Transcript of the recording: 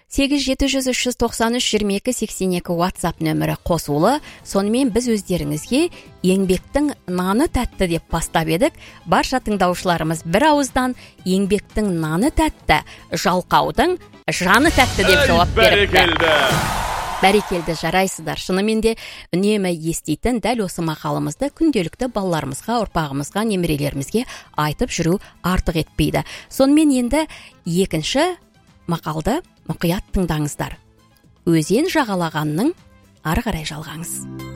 8-700-393-22-82 WhatsApp нөмірі қосулы. Сонымен біз өздеріңізге еңбектің наны тәтті деп бастап едік. Барша тыңдаушыларымыз бір ауыздан еңбектің наны тәтті, жалқаудың жаны тәтті деп жауап беріпті. Бәрекелді, жарайсыздар. Шынымен де үнемі естейтін дәл осы мақалымызды күнделікті балаларымызға, ұрпағымызға, немерелерімізге айтып жүру артық етпейді. Сонымен енді екінші мақалды мұқият тыңдаңыздар. Өзен жағалағанның ары қарай жалғаңыз.